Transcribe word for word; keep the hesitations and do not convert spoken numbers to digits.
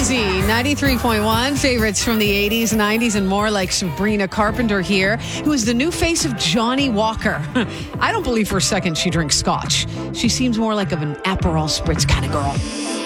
Z ninety-three point one, favorites from the eighties, nineties, and more, like Sabrina Carpenter here, who is the new face of Johnny Walker. I don't believe for a second she drinks scotch. She seems more like of an Aperol Spritz kind of girl.